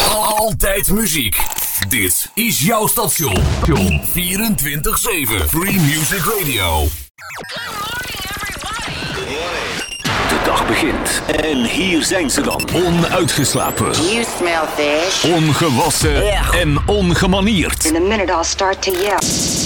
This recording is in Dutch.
Altijd muziek. Dit is jouw station. 24/7 Free Music Radio. De dag begint en hier zijn ze dan. Onuitgeslapen. You smell fish. Ongewassen en ongemanierd. In a minute I'll start to yell.